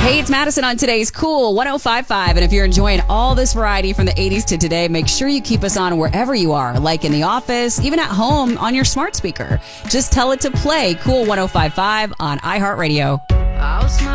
Hey, it's Madison on today's Cool 105.5. And if you're enjoying all this variety from the 80s to today, make sure you keep us on wherever you are, like in the office, even at home on your smart speaker. Just tell it to play Cool 105.5 on iHeartRadio.